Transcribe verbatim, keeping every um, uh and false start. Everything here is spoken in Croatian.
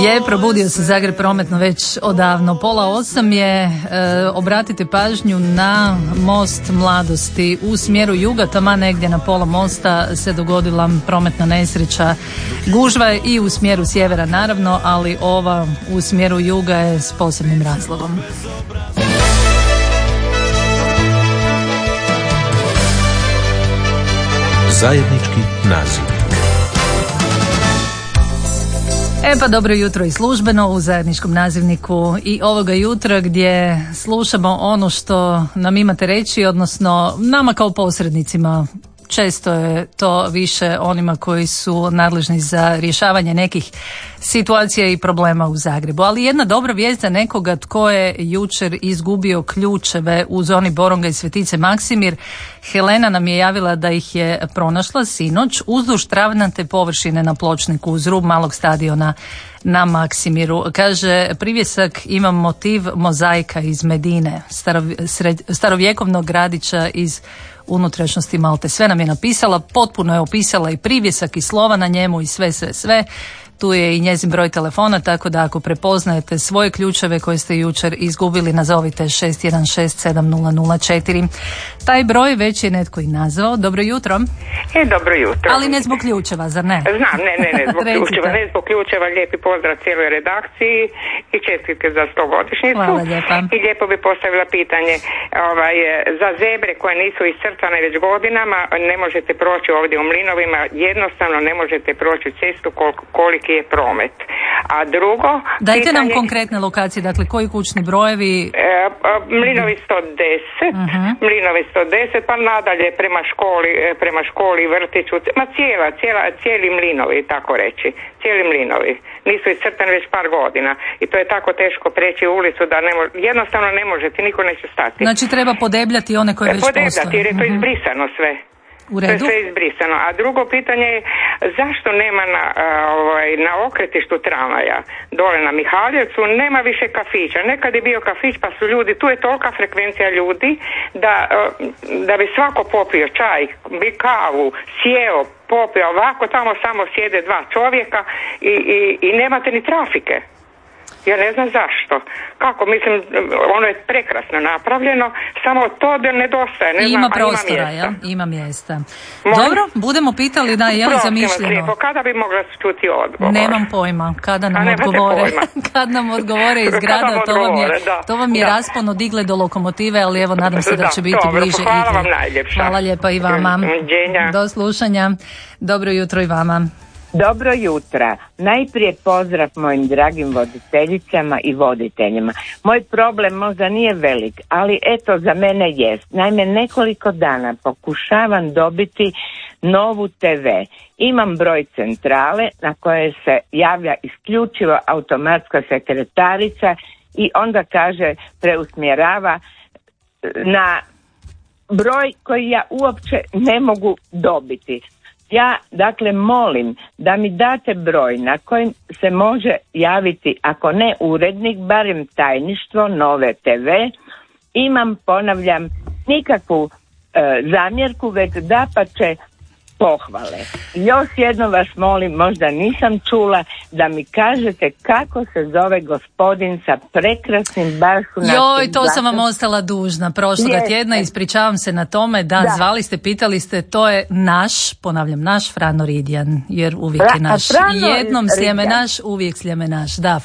Je, probudio se Zagreb prometno već odavno. Pola osam je, e, obratite pažnju na most Mladosti u smjeru juga, tamo negdje na pola mosta se dogodila prometna nesreća. Gužva je i u smjeru sjevera naravno, ali ova u smjeru juga je s posebnim razlogom. Zajednički nazivnik. E pa dobro jutro i službeno u zajedničkom nazivniku i ovoga jutra gdje slušamo ono što nam imate reći, odnosno nama kao posrednicima. Često je to više onima koji su nadležni za rješavanje nekih situacija i problema u Zagrebu. Ali jedna dobra vijest za nekoga tko je jučer izgubio ključeve u zoni Boronga i Svetice Maksimir. Helena nam je javila da ih je pronašla sinoć uzduž travnate površine na pločniku uz rub malog stadiona na Maksimiru. Kaže, privjesak ima motiv mozaika iz Medine, starov, sred, starovjekovnog gradića iz unutrašnjosti Malte. Sve nam je napisala, potpuno je opisala i privjesak i slova na njemu i sve, sve, sve. Tu je i njezin broj telefona, tako da ako prepoznajete svoje ključeve koje ste jučer izgubili, nazovite šest jedan šest sedam nula nula četiri. Taj broj već je netko i nazvao. Dobro jutro. E, dobro jutro. Ali ne zbog ključeva, zar ne? Znam, ne, ne, ne zbog ključeva, ne zbog ključeva. Lijepi pozdrav cijeloj redakciji i čestitke za stogodišnjicu. Hvala lijepa. I lijepo bi postavila pitanje ovaj, za zebre koje nisu iscrtane već godinama, ne možete proći ovdje u Mlinovima, jednostavno ne možete proći cestu koliko, koliki je promet. A drugo... Dajte pitanje, nam konkretne lokacije, dakle koji kućni brojevi? E, Mlinovi sto deset, uh-huh. Mlinovi sto deset, pa nadalje prema školi, prema školi, vrtiću, ma cijela, cijela, cijeli Mlinovi, tako reći, cijeli Mlinovi. Nisu iscrtani već par godina i to je tako teško preći ulicu da ne mo- jednostavno ne možete, niko neće stati. Znači treba podebljati one koje već podebljati, postoje. Podebljati jer je to izbrisano sve. U redu. To je sve izbrisano. A drugo pitanje je zašto nema na, ovaj, na okretištu tramvaja dole na Mihaljevcu nema više kafića. Nekad je bio kafić pa su ljudi, tu je tolika frekvencija ljudi da, da bi svako popio čaj, bi kavu, sjeo, popio, ovako tamo samo sjede dva čovjeka i, i, i nemate ni trafike. Ja ne znam zašto. Kako, mislim, ono je prekrasno napravljeno, samo to da nedostaje. Ne I znam, ima prostora, ima mjesta. ja? Ima mjesta. Molim? Dobro, budemo pitali da je li zamišljeno. Lijepo, kada bi mogla čuti odgovor? Nemam pojma, kada nam A odgovore. Kad nam odgovore iz grada, to vam je, to vam je raspon od igle do lokomotive, ali evo nadam se da će biti dobro, bliže hvala igle. vam najljepša. Hvala lijepa i vama. Dženja. Do slušanja. Dobro jutro i vama. Dobro jutra. Najprije pozdrav mojim dragim voditeljicama i voditeljima. Moj problem možda nije velik, ali eto za mene jest. Naime, nekoliko dana pokušavam dobiti novu te ve. Imam broj centrale na koje se javlja isključivo automatska sekretarica i onda kaže preusmjerava na broj koji ja uopće ne mogu dobiti. Ja, dakle, molim da mi date broj na kojem se može javiti, ako ne urednik, barem tajništvo Nove te ve. Imam, ponavljam, nikakvu e, zamjerku, već dapače pohvale. Još jedno vas molim, možda nisam čula, da mi kažete kako se zove gospodin sa prekrasnim bašunatim. Joj, to sam vam ostala dužna prošloga Jeste. tjedna, ispričavam se na tome, da, Da. zvali ste, pitali ste, to je naš, ponavljam, naš Frano Ridjan, jer uvijek je Fra- naš. Frano Jednom Ridjan. sljeme naš, uvijek sljeme naš, da.